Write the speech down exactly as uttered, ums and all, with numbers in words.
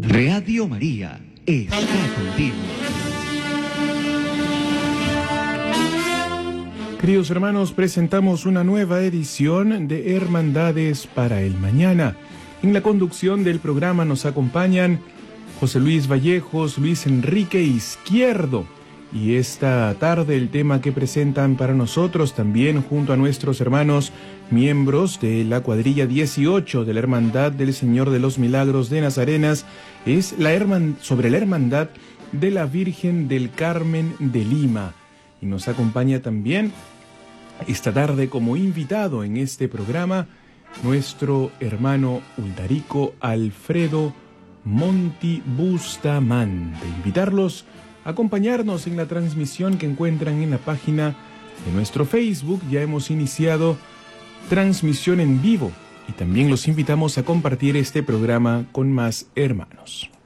Radio María está contigo. Queridos hermanos, presentamos una nueva edición de Hermandades para el Mañana. En la conducción del programa nos acompañan José Luis Vallejos, Luis Enrique Izquierdo. Y esta tarde el tema que presentan para nosotros también junto a nuestros hermanos miembros de la cuadrilla dieciocho de la Hermandad del Señor de los Milagros de Nazarenas es la herman, sobre la Hermandad de la Virgen del Carmen de Lima. Y nos acompaña también esta tarde como invitado en este programa nuestro hermano Uldarico Alfredo Monti Bustamante. Invitarlos a acompañarnos en la transmisión que encuentran en la página de nuestro Facebook. Ya hemos iniciado transmisión en vivo y también los invitamos a compartir este programa con más hermanos.